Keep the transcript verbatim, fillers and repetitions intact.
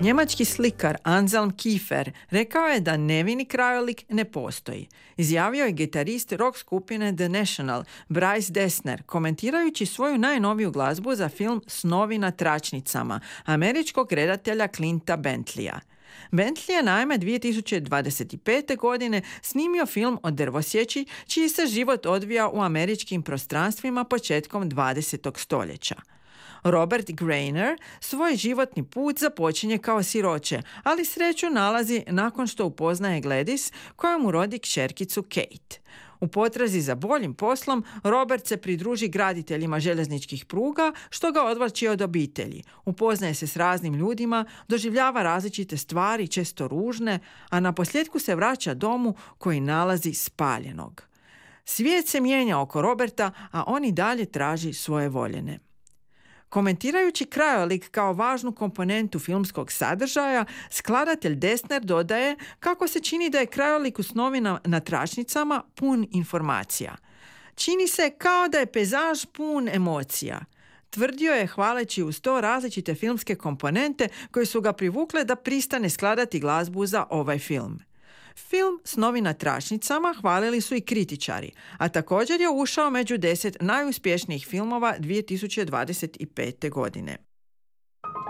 Njemački slikar Anselm Kiefer rekao je da nevini krajolik ne postoji. Izjavio je gitarist rock skupine The National, Bryce Dessner, komentirajući svoju najnoviju glazbu za film Snovi na tračnicama, američkog redatelja Clinta Bentleya. Bentley je naime dvije tisuće dvadeset pete. godine snimio film o drvosjeći, čiji se život odvija u američkim prostranstvima početkom dvadesetog stoljeća. Robert Greiner svoj životni put započinje kao siroče, ali sreću nalazi nakon što upoznaje Gladys, koja mu rodi kćerkicu Kate. U potrazi za boljim poslom, Robert se pridruži graditeljima željezničkih pruga, što ga odvlači od obitelji. Upoznaje se s raznim ljudima, doživljava različite stvari, često ružne, a naposljetku se vraća domu koji nalazi spaljenog. Svijet se mijenja oko Roberta, a on i dalje traži svoje voljene. Komentirajući krajolik kao važnu komponentu filmskog sadržaja, skladatelj Dessner dodaje kako se čini da je krajolik u Snovi na, na tračnicama pun informacija. Čini se kao da je pejzaž pun emocija. Tvrdio je hvaleći uz to različite filmske komponente koje su ga privukle da pristane skladati glazbu za ovaj film. Film Snovi na tračnicama hvalili su i kritičari, a također je ušao među deset najuspješnijih filmova dvije tisuće dvadeset pete. godine.